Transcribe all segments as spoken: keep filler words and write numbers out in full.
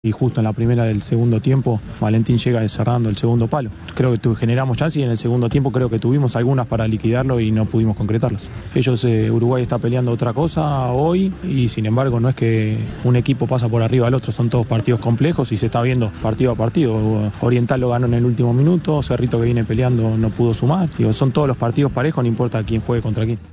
Y justo en la primera del segundo tiempo, Valentín llega cerrando el segundo palo. Creo que tu, generamos chances y en el segundo tiempo creo que tuvimos algunas para liquidarlo y no pudimos concretarlas. Ellos, eh, Uruguay está peleando otra cosa hoy y sin embargo no es que un equipo pasa por arriba al otro, son todos partidos complejos y se está viendo partido a partido. Oriental lo ganó en el último minuto, Cerrito que viene peleando no pudo sumar. Digo, son todos los partidos parejos, no importa quién juegue contra quién.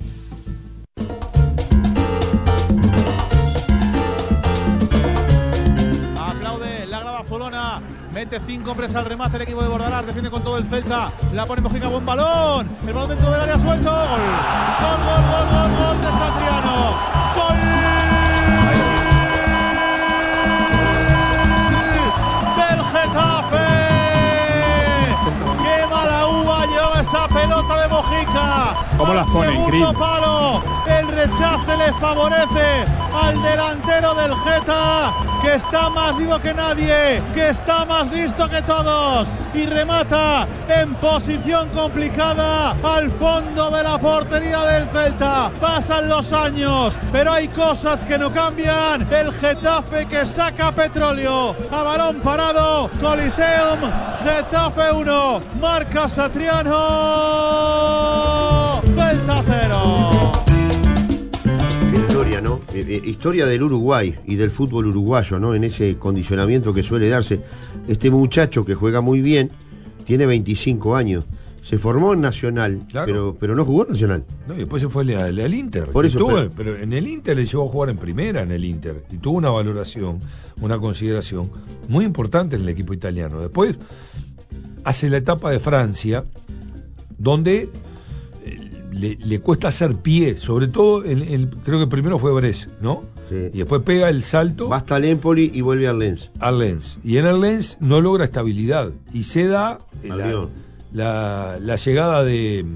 Mete cinco hombres al remate el equipo de Bordalás, defiende con todo el Celta, la pone Mojica, buen balón, el balón dentro del área suelto, gol, gol, gol, gol, gol, gol de Satriano, gol del Getafe, qué mala uva lleva esa pelota de Mojica, ¿cómo las pone? Segundo palo, el rechace le favorece al delantero del Geta, que está más vivo que nadie, que está más listo que todos y remata en posición complicada al fondo de la portería del Celta. Pasan los años, pero hay cosas que no cambian. El Getafe que saca petróleo a balón parado. Coliseum, Getafe uno, marca Satriano, Celta cero. Historia, ¿no? Eh, eh, historia del Uruguay y del fútbol uruguayo, ¿no? En ese condicionamiento que suele darse. Este muchacho que juega muy bien, tiene veinticinco años. Se formó en Nacional, claro. pero, pero no jugó en Nacional. No, y después se fue al, al Inter. Por eso, tuvo, pero... pero en el Inter le llegó a jugar en primera en el Inter. Y tuvo una valoración, una consideración muy importante en el equipo italiano. Después hace la etapa de Francia, donde Le, le cuesta hacer pie, sobre todo, en, en, creo que primero fue Brest, ¿no? Sí. Y después pega el salto. Va hasta el Empoli y vuelve al Lens. Al Lens. Y en el Lens no logra estabilidad. Y se da la, la, la llegada de.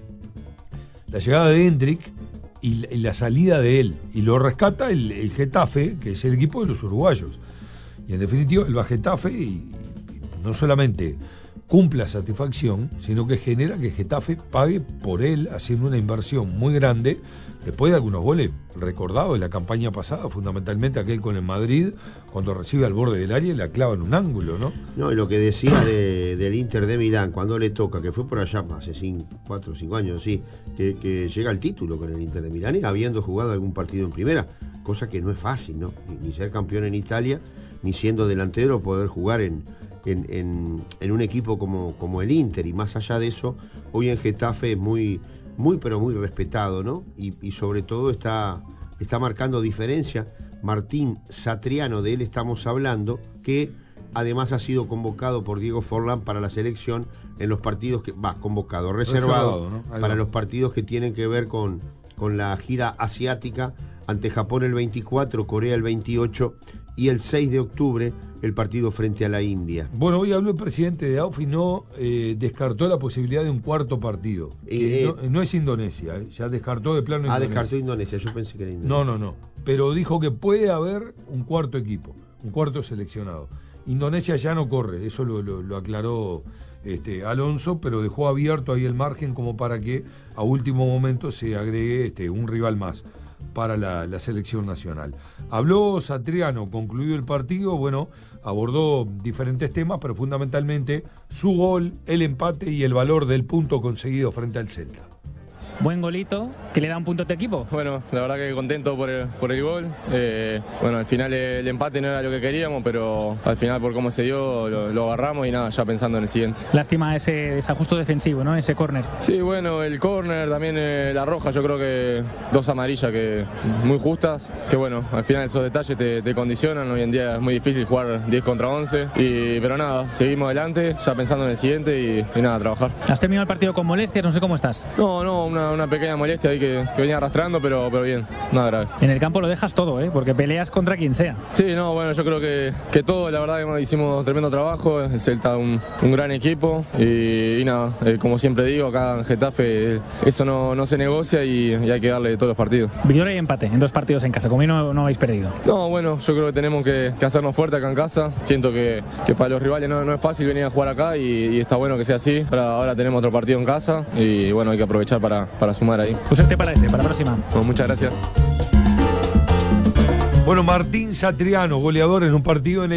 La llegada de Hendrik y, y la salida de él. Y lo rescata el, el Getafe, que es el equipo de los uruguayos. Y en definitiva, el Getafe, y, y no solamente cumpla satisfacción, sino que genera que Getafe pague por él, haciendo una inversión muy grande, después de algunos goles recordados de la campaña pasada, fundamentalmente aquel con el Madrid, cuando recibe al borde del área y la clava en un ángulo, ¿no? No, y lo que decía de, del Inter de Milán, cuando le toca, que fue por allá hace cinco, cuatro o cinco años, sí, que, que llega al título con el Inter de Milán y habiendo jugado algún partido en primera, cosa que no es fácil, ¿no? Ni, ni ser campeón en Italia, ni siendo delantero poder jugar en En, en, en un equipo como, como el Inter, y más allá de eso, hoy en Getafe es muy, muy pero muy respetado, ¿no? Y, y sobre todo está, está marcando diferencia Martín Satriano, de él estamos hablando, que además ha sido convocado por Diego Forlán para la selección en los partidos que, va, convocado, reservado, reservado ¿no? para los partidos que tienen que ver con, con la gira asiática, ante Japón el veinticuatro, Corea el veintiocho y el seis de octubre el partido frente a la India. Bueno, hoy habló el presidente de A U F y no eh, descartó la posibilidad de un cuarto partido. Eh, no, no es Indonesia, eh, ya descartó de plano Indonesia. Ah, descartó Indonesia, yo pensé que era Indonesia. No, no, no, pero dijo que puede haber un cuarto equipo, un cuarto seleccionado. Indonesia ya no corre, eso lo, lo, lo aclaró este, Alonso, pero dejó abierto ahí el margen como para que a último momento se agregue este, un rival más para la, la selección nacional. Habló Satriano, concluyó el partido, bueno, abordó diferentes temas, pero fundamentalmente su gol, el empate y el valor del punto conseguido frente al Celta. Buen golito, que le da un punto a tu equipo. Bueno, la verdad que contento por el, por el gol. Eh, bueno, al final el empate no era lo que queríamos, pero al final por cómo se dio lo, lo agarramos y nada, ya pensando en el siguiente. Lástima ese desajusto defensivo, ¿no? Ese córner. Sí, bueno, el córner, también eh, la roja, yo creo que dos amarillas que muy justas, que bueno, al final esos detalles te, te condicionan. Hoy en día es muy difícil jugar diez contra once, y, pero nada, seguimos adelante, ya pensando en el siguiente y, y nada, a trabajar. ¿Has terminado el partido con molestias? No sé cómo estás. No, no, una una pequeña molestia ahí que, que venía arrastrando, pero, pero bien, nada grave. En el campo lo dejas todo, ¿eh? Porque peleas contra quien sea. Sí, no, bueno, yo creo que, que todo, la verdad que hicimos tremendo trabajo, el Celta un, un gran equipo y, y nada, eh, como siempre digo, acá en Getafe eh, eso no, no se negocia y, y hay que darle todos los partidos. Victoria y empate en dos partidos en casa, conmigo no, no habéis perdido. No, bueno, yo creo que tenemos que, que hacernos fuerte acá en casa, siento que, que para los rivales no, no es fácil venir a jugar acá y, y está bueno que sea así. Ahora, ahora tenemos otro partido en casa y bueno, hay que aprovechar para, para sumar ahí. Pues suerte para ese, para la próxima. Bueno, muchas gracias. Bueno, Martín Satriano, goleador en un partido en el